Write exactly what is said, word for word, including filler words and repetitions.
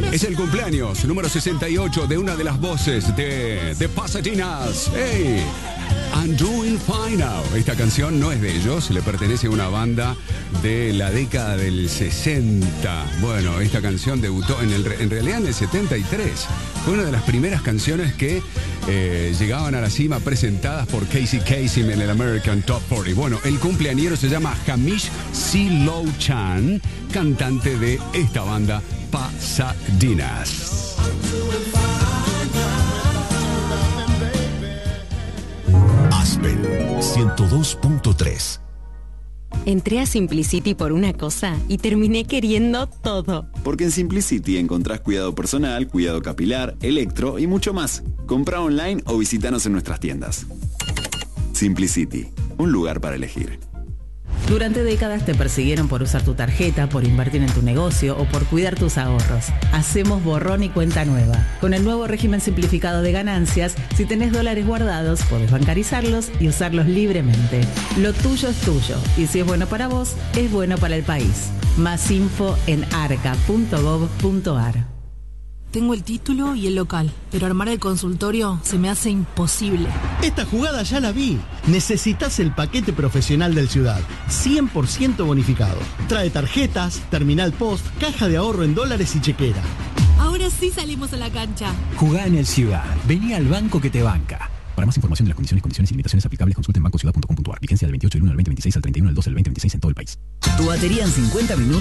Es el cumpleaños número sesenta y ocho de una de las voces de, de Pasadinas. ¡Hey! I'm doing fine now. Esta canción no es de ellos, le pertenece a una banda de la década del sesenta. Bueno, esta canción debutó en, el, en realidad en el setenta y tres. Fue una de las primeras canciones que eh, llegaban a la cima presentadas por Casey Kasem en el American Top cuarenta. Bueno, el cumpleañero se llama Hamish Silo Chan, cantante de esta banda Pasadinas. Aspen ciento dos punto tres. Entré a Simplicity por una cosa y terminé queriendo todo. Porque en Simplicity encontrás cuidado personal, cuidado capilar, electro y mucho más. Comprá online o visítanos en nuestras tiendas. Simplicity, un lugar para elegir. Durante décadas te persiguieron por usar tu tarjeta, por invertir en tu negocio o por cuidar tus ahorros. Hacemos borrón y cuenta nueva. Con el nuevo régimen simplificado de ganancias, si tenés dólares guardados, podés bancarizarlos y usarlos libremente. Lo tuyo es tuyo y si es bueno para vos, es bueno para el país. Más info en arca punto gov punto ar. Tengo el título y el local, pero armar el consultorio se me hace imposible. Esta jugada ya la vi. Necesitas el paquete profesional del Ciudad, cien por ciento bonificado. Trae tarjetas, terminal post, caja de ahorro en dólares y chequera. Ahora sí salimos a la cancha. Jugá en el Ciudad. Vení al banco que te banca. Para más información de las condiciones, condiciones y limitaciones aplicables, consulta en banco ciudad punto com punto ar. Vigencia del veintiocho del uno al veinte veintiséis al treinta y uno del doce del veinte veintiséis en todo el país. Tu batería en cincuenta minutos